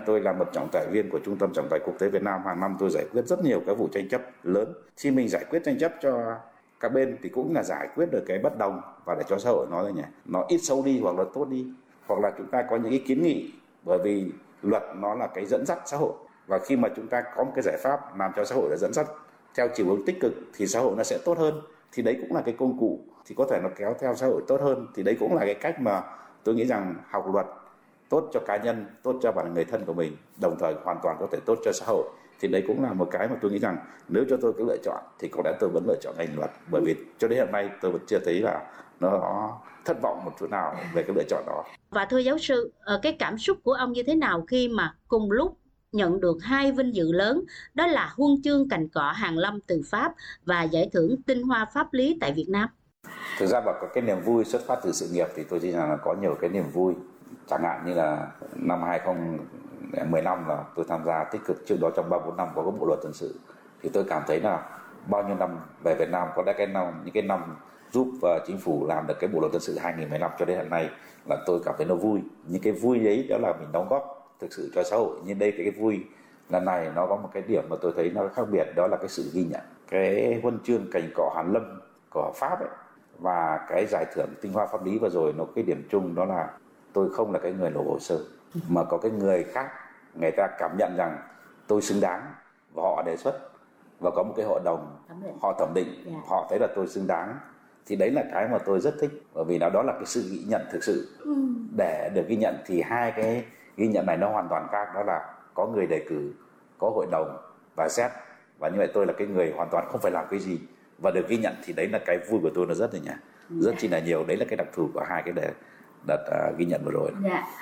tôi là một trọng tài viên của Trung tâm Trọng tài Quốc tế Việt Nam. Hàng năm tôi giải quyết rất nhiều các vụ tranh chấp lớn. Khi mình giải quyết tranh chấp cho các bên thì cũng là giải quyết được cái bất đồng và để cho xã hội nó ít xấu đi hoặc là tốt đi. Hoặc là chúng ta có những cái kiến nghị, bởi vì luật nó là cái dẫn dắt xã hội. Và khi mà chúng ta có một cái giải pháp làm cho xã hội là dẫn dắt theo chiều hướng tích cực thì xã hội nó sẽ tốt hơn. Thì đấy cũng là cái công cụ thì có thể nó kéo theo xã hội tốt hơn. Thì đấy cũng là cái cách mà tôi nghĩ rằng học luật tốt cho cá nhân, tốt cho bản người thân của mình, đồng thời hoàn toàn có thể tốt cho xã hội. Thì đấy cũng là một cái mà tôi nghĩ rằng nếu cho tôi cái lựa chọn thì có lẽ tôi vẫn lựa chọn ngành luật, bởi vì cho đến hiện nay tôi vẫn chưa thấy là nó thất vọng một chút nào về cái lựa chọn đó. Và thưa giáo sư, cái cảm xúc của ông như thế nào khi mà cùng lúc nhận được hai vinh dự lớn, đó là huân chương cành cọ hàn lâm từ Pháp và giải thưởng tinh hoa pháp lý tại Việt Nam? Thực ra là có cái niềm vui xuất phát từ sự nghiệp thì tôi nghĩ rằng là có nhiều cái niềm vui. Chẳng hạn như là năm 2015 là tôi tham gia tích cực, trước đó trong 3-4 năm có cái bộ luật dân sự, thì tôi cảm thấy là bao nhiêu năm về Việt Nam có lẽ những cái năm giúp chính phủ làm được cái bộ luật dân sự 2015 cho đến hiện nay là tôi cảm thấy nó vui. Những cái vui ấy đó là mình đóng góp thực sự cho xã hội. Nhưng đây cái vui lần này nó có một cái điểm mà tôi thấy nó khác biệt, đó là cái sự ghi nhận. Cái huân chương cành cọ hàn lâm của Pháp ấy và cái giải thưởng tinh hoa pháp lý vừa rồi, nó cái điểm chung đó là tôi không là cái người nộp hồ sơ, mà có cái người khác, người ta cảm nhận rằng tôi xứng đáng và họ đề xuất, và có một cái hội đồng họ thẩm định, họ thấy là tôi xứng đáng. Thì đấy là cái mà tôi rất thích, bởi vì đó là cái sự ghi nhận thực sự. Để được ghi nhận thì hai cái ghi nhận này nó hoàn toàn khác, đó là có người đề cử, có hội đồng và xét, và như vậy tôi là cái người hoàn toàn không phải làm cái gì và được ghi nhận. Thì đấy là cái vui của tôi, nó rất là nhỉ, rất chi là nhiều. Đấy là cái đặc thù của hai cái đợt ghi nhận vừa rồi.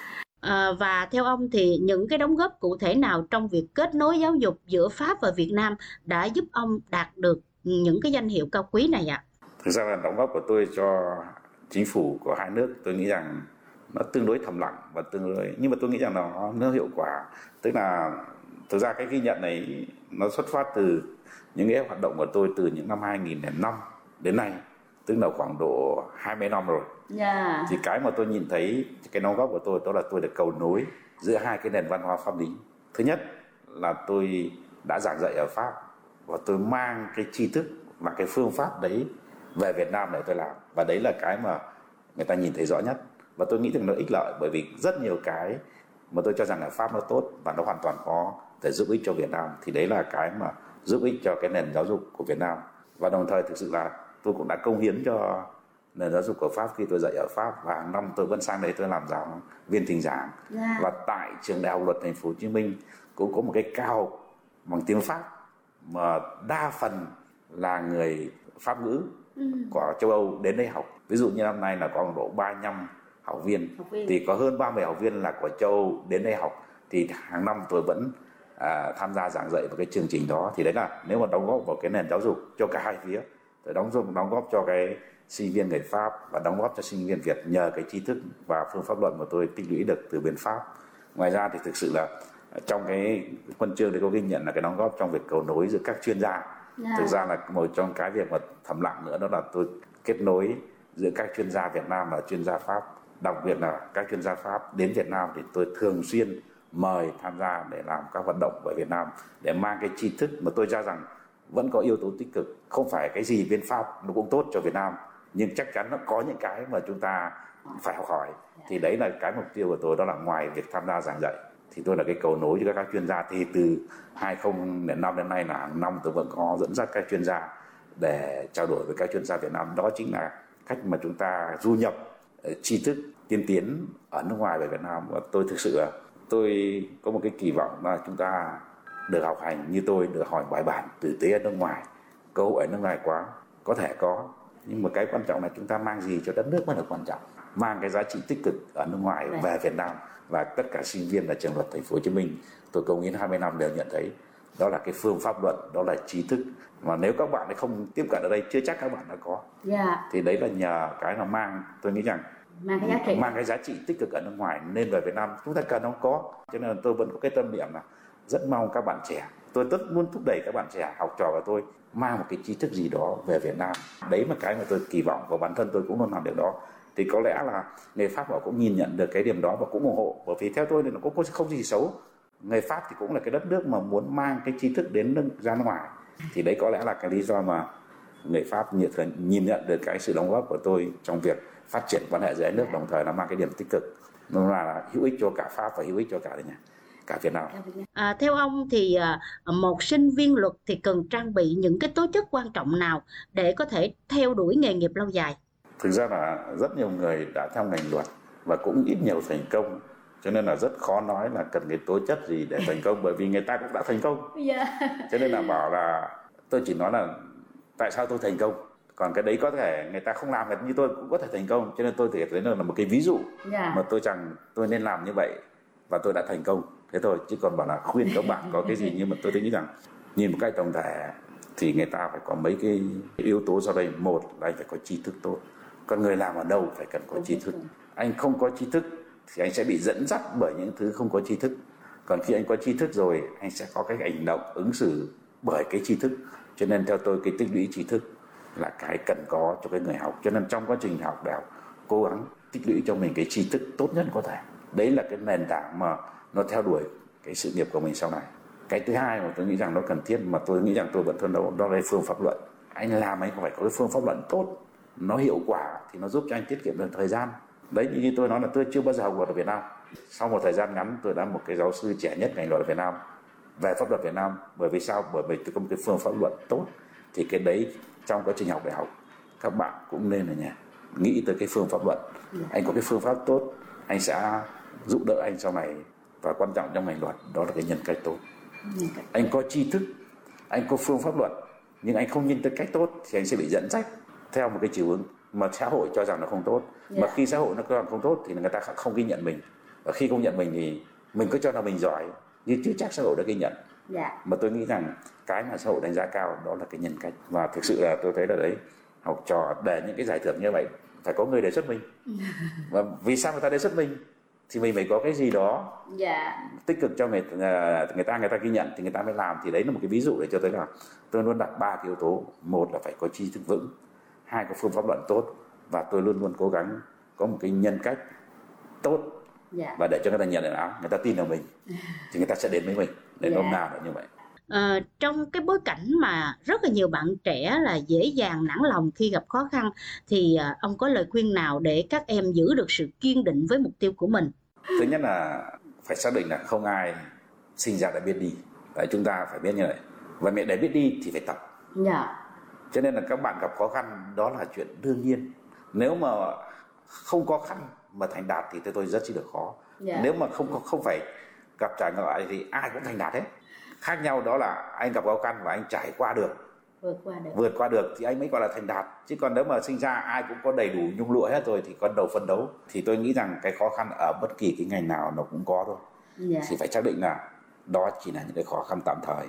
Và theo ông thì những cái đóng góp cụ thể nào trong việc kết nối giáo dục giữa Pháp và Việt Nam đã giúp ông đạt được những cái danh hiệu cao quý này ạ? Thực ra là đóng góp của tôi cho chính phủ của hai nước, tôi nghĩ rằng nó tương đối thầm lặng và tương đối, nhưng mà tôi nghĩ rằng nó hiệu quả. Tức là thực ra cái ghi nhận này nó xuất phát từ những cái hoạt động của tôi từ những năm 2005 đến nay, tức là khoảng độ 20 năm rồi. Thì cái mà tôi nhìn thấy cái đóng góp của tôi đó là tôi được cầu nối giữa hai cái nền văn hóa pháp lý. Thứ nhất là tôi đã giảng dạy ở Pháp và tôi mang cái tri thức và cái phương pháp đấy về Việt Nam để tôi làm, và đấy là cái mà người ta nhìn thấy rõ nhất. Và tôi nghĩ rằng nó ích lợi, bởi vì rất nhiều cái mà tôi cho rằng ở Pháp nó tốt và nó hoàn toàn có thể giúp ích cho Việt Nam, thì đấy là cái mà giúp ích cho cái nền giáo dục của Việt Nam. Và đồng thời thực sự là tôi cũng đã công hiến cho nền giáo dục của Pháp khi tôi dạy ở Pháp, và hàng năm tôi vẫn sang đấy tôi làm giáo viên thỉnh giảng. Và tại trường Đại học Luật Thành phố Hồ Chí Minh cũng có một cái cao bằng tiếng Pháp mà đa phần là người Pháp ngữ của châu Âu đến đây học. Ví dụ như năm nay là có độ 35 học viên, thì có hơn 30 học viên là của châu Âu đến đây học. Thì hàng năm tôi vẫn tham gia giảng dạy vào cái chương trình đó. Thì đấy là nếu mà đóng góp vào cái nền giáo dục cho cả hai phía, tôi đóng góp cho cái sinh viên người Pháp và đóng góp cho sinh viên Việt nhờ cái tri thức và phương pháp luận mà tôi tích lũy được từ bên Pháp. Ngoài ra thì thực sự là trong cái huân chương thì có ghi nhận là cái đóng góp trong việc cầu nối giữa các chuyên gia. Thực ra là một trong cái việc mà thầm lặng nữa đó là tôi kết nối giữa các chuyên gia Việt Nam và chuyên gia Pháp. Đặc biệt là các chuyên gia Pháp đến Việt Nam thì tôi thường xuyên mời tham gia để làm các hoạt động ở Việt Nam, để mang cái tri thức mà tôi cho rằng vẫn có yếu tố tích cực. Không phải cái gì bên Pháp nó cũng tốt cho Việt Nam, nhưng chắc chắn nó có những cái mà chúng ta phải học hỏi. Thì đấy là cái mục tiêu của tôi, đó là ngoài việc tham gia giảng dạy thì tôi là cái cầu nối cho các chuyên gia. Thì từ 2005 đến nay là hàng năm tôi vẫn có dẫn dắt các chuyên gia để trao đổi với các chuyên gia Việt Nam. Đó chính là cách mà chúng ta du nhập tri thức tiên tiến ở nước ngoài về Việt Nam. Và tôi thực sự là tôi có một cái kỳ vọng là chúng ta được học hành như tôi, được hỏi bài bản tử tế ở nước ngoài. Cơ hội ở nước ngoài quá có thể có, nhưng mà cái quan trọng là chúng ta mang gì cho đất nước mới là quan trọng. Mang cái giá trị tích cực ở nước ngoài về Việt Nam. Và tất cả sinh viên ở trường Luật Thành phố Hồ Chí Minh tôi công hiến 20 năm đều nhận thấy đó là cái phương pháp luận, đó là trí thức mà nếu các bạn ấy không tiếp cận ở đây chưa chắc các bạn đã có. Thì đấy là nhờ cái là tôi nghĩ rằng mang cái giá trị tích cực ở nước ngoài nên về Việt Nam chúng ta cần không có. Cho nên là tôi vẫn có cái tâm niệm là rất mong các bạn trẻ, tôi rất muốn thúc đẩy các bạn trẻ học trò của tôi mang một cái trí thức gì đó về Việt Nam. Đấy mà cái mà tôi kỳ vọng, và bản thân tôi cũng luôn làm điều đó. Thì có lẽ là người Pháp họ cũng nhìn nhận được cái điểm đó và cũng ủng hộ, bởi vì theo tôi thì nó cũng không gì xấu Người Pháp thì cũng là cái đất nước mà muốn mang cái tri thức đến ra nước ngoài, thì đấy có lẽ là cái lý do mà người Pháp nhìn nhận được cái sự đóng góp của tôi trong việc phát triển quan hệ giữa hai nước, đồng thời nó mang cái điểm tích cực, nó là hữu ích cho cả Pháp và hữu ích cho cả Việt Nam. Theo ông thì một sinh viên luật thì cần trang bị những cái tố chất quan trọng nào để có thể theo đuổi nghề nghiệp lâu dài? Thực ra là rất nhiều người đã theo ngành luật và cũng ít nhiều thành công, cho nên là rất khó nói là cần cái tố chất gì để thành công, bởi vì người ta cũng đã thành công. Cho nên là bảo là tôi chỉ nói là tại sao tôi thành công, còn cái đấy có thể người ta không làm được như tôi cũng có thể thành công, cho nên tôi thì đấy là một cái ví dụ mà tôi rằng tôi nên làm như vậy và tôi đã thành công, thế thôi. Chứ còn bảo là khuyên các bạn có cái gì, nhưng mà tôi nghĩ rằng nhìn một cách tổng thể thì người ta phải có mấy cái yếu tố sau đây. Một là anh phải có tri thức tốt, con người làm ở đâu phải cần có tri thức. Anh không có tri thức thì anh sẽ bị dẫn dắt bởi những thứ không có tri thức, còn khi anh có tri thức rồi anh sẽ có cái hành động ứng xử bởi cái tri thức. Cho nên theo tôi cái tích lũy tri thức là cái cần có cho cái người học, cho nên trong quá trình học đại học cố gắng tích lũy cho mình cái tri thức tốt nhất có thể. Đấy là cái nền tảng mà nó theo đuổi cái sự nghiệp của mình sau này. Cái thứ hai mà tôi nghĩ rằng nó cần thiết, mà tôi nghĩ rằng tôi vẫn phấn đấu, đó là phương pháp luận. Anh làm anh phải có cái phương pháp luận tốt, nó hiệu quả thì nó giúp cho anh tiết kiệm được thời gian. Đấy, như tôi nói là tôi chưa bao giờ học luật ở Việt Nam. Sau một thời gian ngắn tôi đã một cái giáo sư trẻ nhất ngành luật ở Việt Nam về pháp luật Việt Nam. Bởi vì sao? Bởi vì tôi có một cái phương pháp luận tốt. Thì cái đấy trong quá trình học đại học các bạn cũng nên là nghĩ tới cái phương pháp luận. Anh có cái phương pháp tốt, anh sẽ giúp đỡ anh sau này. Và quan trọng trong ngành luật đó là cái nhân cách tốt. Anh có tri thức, anh có phương pháp luận, nhưng anh không nhân cách tốt thì anh sẽ bị dẫn dắt theo một cái chiều hướng mà xã hội cho rằng nó không tốt. Mà khi xã hội nó cho rằng không tốt thì người ta không ghi nhận mình. Và khi không nhận mình thì mình cứ cho là mình giỏi, nhưng chưa chắc xã hội đã ghi nhận. Mà tôi nghĩ rằng cái mà xã hội đánh giá cao đó là cái nhân cách. Và thực sự là tôi thấy là đấy, học trò để những cái giải thưởng như vậy phải có người đề xuất mình. Và vì sao người ta đề xuất mình thì mình phải có cái gì đó tích cực cho người ta ghi nhận thì người ta mới làm. Thì đấy là một cái ví dụ để cho thấy là tôi luôn đặt 3 cái yếu tố. Một là phải có tri thức vững, hai có phương pháp luận tốt, và tôi luôn luôn cố gắng có một cái nhân cách tốt. Và để cho người ta nhận được áo, người ta tin vào mình thì người ta sẽ đến với mình. Để nôm na là như vậy. Trong cái bối cảnh mà rất là nhiều bạn trẻ là dễ dàng nản lòng khi gặp khó khăn thì ông có lời khuyên nào để các em giữ được sự kiên định với mục tiêu của mình? Thứ nhất là phải xác định là không ai sinh ra đã biết đi. Đấy, chúng ta phải biết như vậy. Và để biết đi thì phải tập. Cho nên là các bạn gặp khó khăn đó là chuyện đương nhiên. Nếu mà không khó khăn mà thành đạt thì tôi rất chỉ được khó. Nếu mà không phải gặp trở ngại thì ai cũng thành đạt hết. Khác nhau đó là anh gặp khó khăn và anh trải qua được, vượt qua được thì anh mới gọi là thành đạt. Chứ còn nếu mà sinh ra ai cũng có đầy đủ nhung lụa hết rồi thì con đầu phấn đấu. Thì tôi nghĩ rằng cái khó khăn ở bất kỳ cái ngành nào nó cũng có thôi. Thì phải xác định là đó chỉ là những cái khó khăn tạm thời,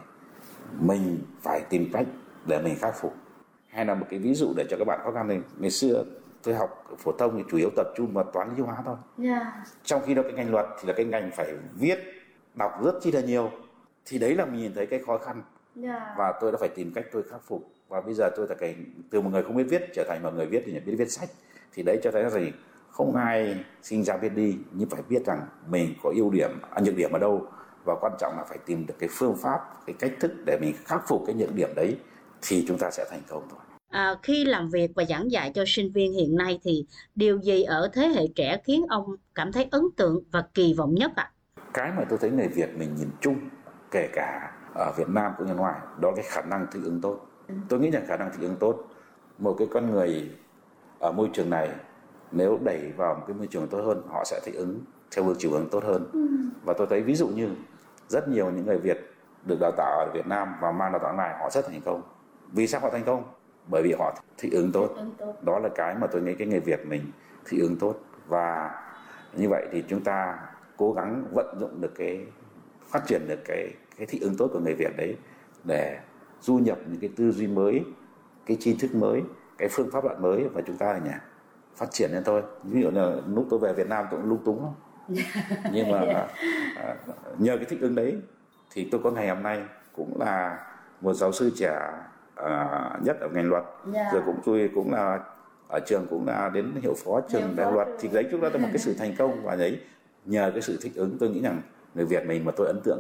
mình phải tìm cách để mình khắc phục. Hay là một cái ví dụ để cho các bạn khó khăn này, ngày xưa tôi học phổ thông thì chủ yếu tập trung vào toán lý hóa thôi. Trong khi đó cái ngành luật thì là cái ngành phải viết đọc rất chi là nhiều. Thì đấy là mình nhìn thấy cái khó khăn. Và tôi đã phải tìm cách tôi khắc phục. Và bây giờ tôi là từ một người không biết viết trở thành một người biết thì biết viết sách. Thì đấy cho thấy là gì? Không ai sinh ra biết đi, nhưng phải biết rằng mình có ưu điểm, nhược điểm ở đâu. Và quan trọng là phải tìm được cái phương pháp, cái cách thức để mình khắc phục cái nhược điểm đấy thì chúng ta sẽ thành công thôi. Khi làm việc và giảng dạy cho sinh viên hiện nay thì điều gì ở thế hệ trẻ khiến ông cảm thấy ấn tượng và kỳ vọng nhất ạ? Cái mà tôi thấy người Việt mình nhìn chung, kể cả ở Việt Nam cũng như ngoài, đó là cái khả năng thích ứng tốt. Tôi nghĩ rằng khả năng thích ứng tốt, một cái con người ở môi trường này nếu đẩy vào một cái môi trường tốt hơn, họ sẽ thích ứng theo chiều hướng tốt hơn. Và tôi thấy ví dụ như rất nhiều những người Việt được đào tạo ở Việt Nam và mang đào tạo này họ rất thành công. Vì sao họ thành công? Bởi vì họ thích ứng tốt. Đó là cái mà tôi nghĩ cái người Việt mình thích ứng tốt. Và như vậy thì chúng ta cố gắng vận dụng được phát triển được cái thích ứng tốt của người Việt đấy để du nhập những cái tư duy mới, cái tri thức mới, cái phương pháp luận mới và chúng ta phát triển lên thôi. Ví dụ là lúc tôi về Việt Nam tôi cũng lung túng lắm. Nhưng mà nhờ cái thích ứng đấy thì tôi có ngày hôm nay cũng là một giáo sư trẻ nhất ở ngành luật. Rồi tôi cũng là ở trường cũng là đến hiệu phó trường đại luật. Thì đấy chúng ta là một cái sự thành công, và đấy nhờ cái sự thích ứng tôi nghĩ rằng người Việt mình mà tôi ấn tượng